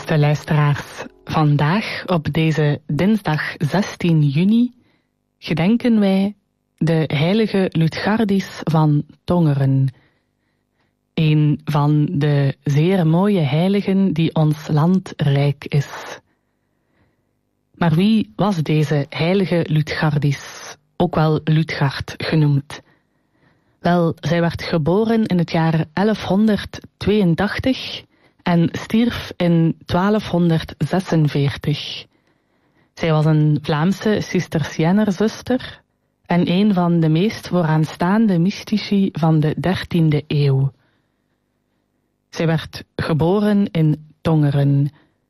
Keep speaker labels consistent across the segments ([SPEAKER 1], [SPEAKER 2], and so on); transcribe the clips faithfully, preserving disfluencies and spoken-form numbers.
[SPEAKER 1] Beste luisteraars, vandaag op deze dinsdag zestien juni gedenken wij de heilige Lutgardis van Tongeren. Een van de zeer mooie heiligen die ons land rijk is. Maar wie was deze heilige Lutgardis, ook wel Lutgard genoemd? Wel, zij werd geboren in het jaar elfhonderdtweeëntachtig en stierf in twaalfhonderdzesenveertig. Zij was een Vlaamse Cisterciënerzuster en een van de meest vooraanstaande mystici van de dertiende eeuw. Zij werd geboren in Tongeren.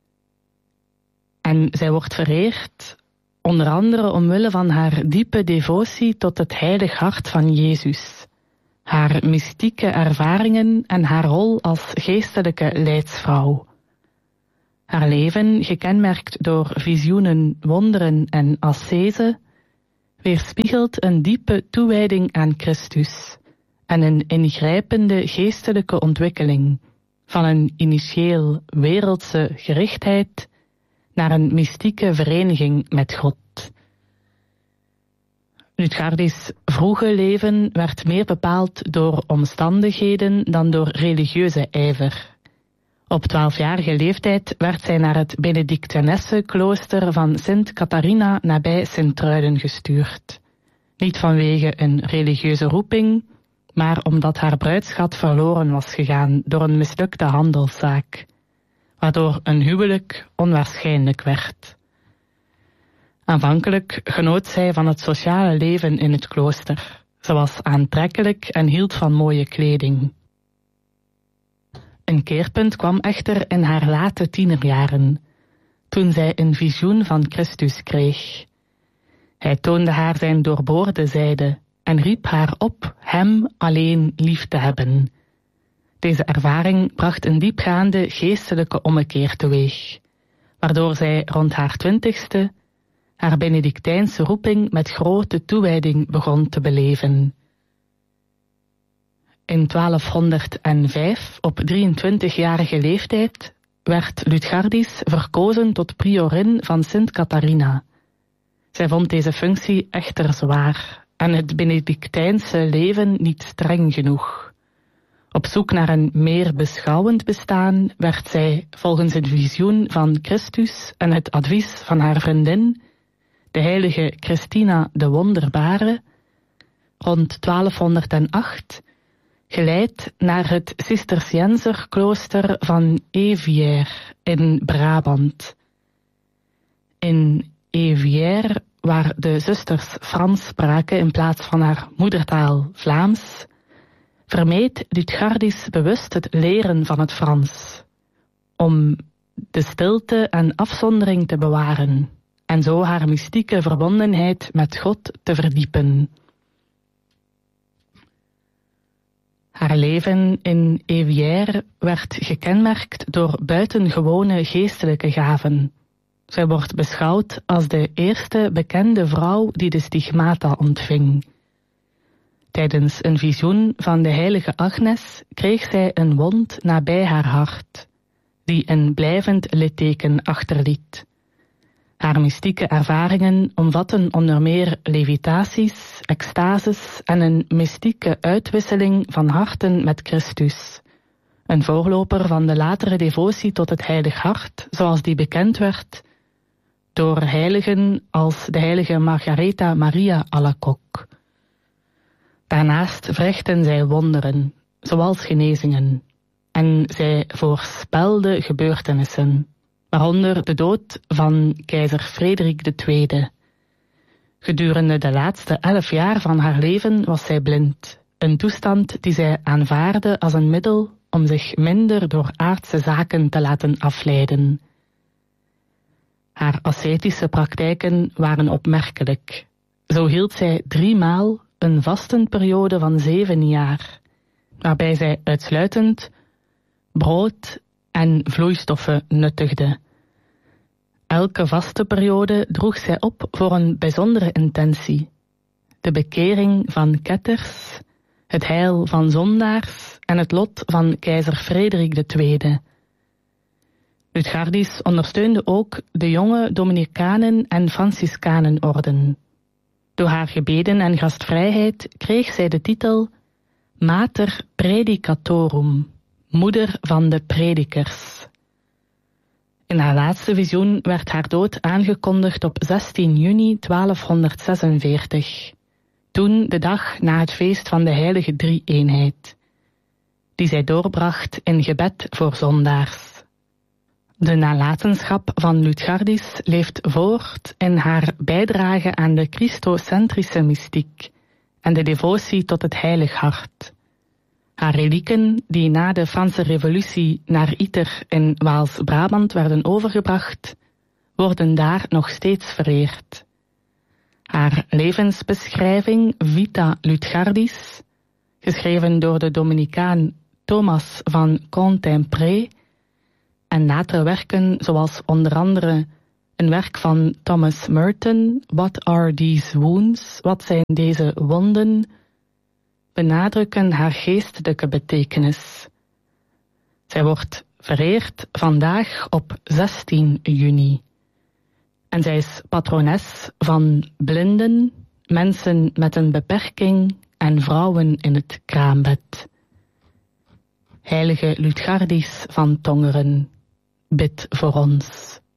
[SPEAKER 1] En zij wordt vereerd onder andere omwille van haar diepe devotie tot het heilig hart van Jezus, haar mystieke ervaringen en haar rol als geestelijke leidsvrouw. Haar leven, gekenmerkt door visioenen, wonderen en ascese, weerspiegelt een diepe toewijding aan Christus en een ingrijpende geestelijke ontwikkeling van een initieel wereldse gerichtheid naar een mystieke vereniging met God. Lutgardis' vroege leven werd meer bepaald door omstandigheden dan door religieuze ijver. Op twaalfjarige leeftijd werd zij naar het Benedictinessenklooster van Sint Catharina nabij Sint-Truiden gestuurd. Niet vanwege een religieuze roeping, maar omdat haar bruidsschat verloren was gegaan door een mislukte handelszaak, waardoor een huwelijk onwaarschijnlijk werd. Aanvankelijk genoot zij van het sociale leven in het klooster. Ze was aantrekkelijk en hield van mooie kleding. Een keerpunt kwam echter in haar late tienerjaren, toen zij een visioen van Christus kreeg. Hij toonde haar zijn doorboorde zijde en riep haar op hem alleen lief te hebben. Deze ervaring bracht een diepgaande geestelijke ommekeer teweeg, waardoor zij rond haar twintigste haar Benedictijnse roeping met grote toewijding begon te beleven. In twaalfhonderdvijf, op drieëntwintigjarige leeftijd, werd Lutgardis verkozen tot priorin van Sint Catharina. Zij vond deze functie echter zwaar en het Benedictijnse leven niet streng genoeg. Op zoek naar een meer beschouwend bestaan werd zij, volgens een visioen van Christus en het advies van haar vriendin, de heilige Christina de Wonderbare, rond twaalfhonderdacht, geleid naar het Cisterciënzerklooster van Evier in Brabant. In Evier, waar de zusters Frans spraken in plaats van haar moedertaal Vlaams, vermeed Lutgardis bewust het leren van het Frans, om de stilte en afzondering te bewaren en zo haar mystieke verbondenheid met God te verdiepen. Haar leven in Evier werd gekenmerkt door buitengewone geestelijke gaven. Zij wordt beschouwd als de eerste bekende vrouw die de stigmata ontving. Tijdens een visioen van de heilige Agnes kreeg zij een wond nabij haar hart, die een blijvend litteken achterliet. Haar mystieke ervaringen omvatten onder meer levitaties, extases en een mystieke uitwisseling van harten met Christus. Een voorloper van de latere devotie tot het heilig hart, zoals die bekend werd door heiligen als de heilige Margaretha Maria Alacoque. Daarnaast verrichtten zij wonderen, zoals genezingen, en zij voorspelde gebeurtenissen, waaronder de dood van keizer Frederik de Tweede. Gedurende de laatste elf jaar van haar leven was zij blind, een toestand die zij aanvaarde als een middel om zich minder door aardse zaken te laten afleiden. Haar ascetische praktijken waren opmerkelijk. Zo hield zij driemaal een vastenperiode van zeven jaar, waarbij zij uitsluitend brood en vloeistoffen nuttigde. Elke vastenperiode droeg zij op voor een bijzondere intentie: de bekering van ketters, het heil van zondaars en het lot van keizer Frederik de Tweede. Lutgardis ondersteunde ook de jonge Dominicanen- en Franciscanenorden. Door haar gebeden en gastvrijheid kreeg zij de titel Mater Predicatorum, moeder van de predikers. In haar laatste visioen werd haar dood aangekondigd op zestien juni twaalfhonderdzesenveertig, toen de dag na het feest van de heilige drie-eenheid, die zij doorbracht in gebed voor zondaars. De nalatenschap van Lutgardis leeft voort in haar bijdrage aan de christocentrische mystiek en de devotie tot het heilig hart. Haar relieken, die na de Franse revolutie naar Iter in Waals-Brabant werden overgebracht, worden daar nog steeds vereerd. Haar levensbeschrijving Vita Lutgardis, geschreven door de Dominicaan Thomas van Cantimpré, en later werken zoals onder andere een werk van Thomas Merton, What Are These Wounds? Wat zijn deze wonden? Benadrukken haar geestelijke betekenis. Zij wordt vereerd vandaag op zestien juni. En zij is patrones van blinden, mensen met een beperking en vrouwen in het kraambed. Heilige Lutgardis van Tongeren, bid voor ons.